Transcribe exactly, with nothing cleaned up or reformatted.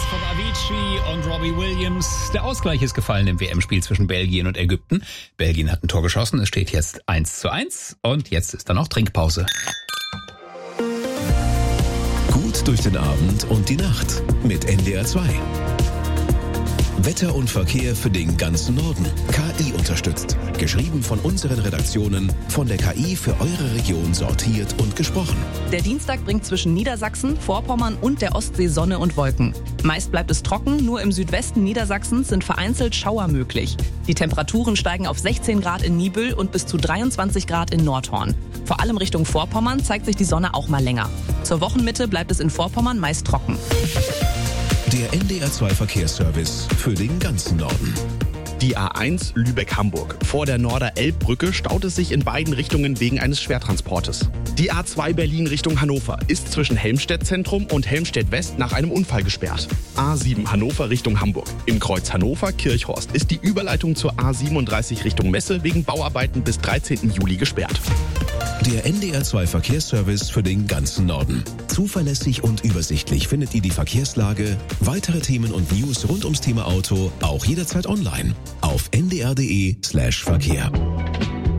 von Avicii und Robbie Williams. Der Ausgleich ist gefallen im W M-Spiel zwischen Belgien und Ägypten. Belgien hat ein Tor geschossen, es steht jetzt eins zu eins und jetzt ist dann auch Trinkpause. Gut durch den Abend und die Nacht mit N D R zwei. Wetter und Verkehr für den ganzen Norden. K I unterstützt. Geschrieben von unseren Redaktionen, von der K I für eure Region sortiert und gesprochen. Der Dienstag bringt zwischen Niedersachsen, Vorpommern und der Ostsee Sonne und Wolken. Meist bleibt es trocken, nur im Südwesten Niedersachsens sind vereinzelt Schauer möglich. Die Temperaturen steigen auf sechzehn Grad in Niebüll und bis zu dreiundzwanzig Grad in Nordhorn. Vor allem Richtung Vorpommern zeigt sich die Sonne auch mal länger. Zur Wochenmitte bleibt es in Vorpommern meist trocken. Der N D R zwei Verkehrsservice für den ganzen Norden. Die A eins Lübeck-Hamburg. Vor der Norder-Elb-Brücke staut es sich in beiden Richtungen wegen eines Schwertransportes. Die A zwei Berlin Richtung Hannover ist zwischen Helmstedt-Zentrum und Helmstedt-West nach einem Unfall gesperrt. A sieben Hannover Richtung Hamburg. Im Kreuz Hannover-Kirchhorst ist die Überleitung zur A siebenunddreißig Richtung Messe wegen Bauarbeiten bis dreizehnten Juli gesperrt. Der N D R zwei Verkehrsservice für den ganzen Norden. Zuverlässig und übersichtlich findet ihr die Verkehrslage, weitere Themen und News rund ums Thema Auto auch jederzeit online auf n d r punkt d e slash Verkehr.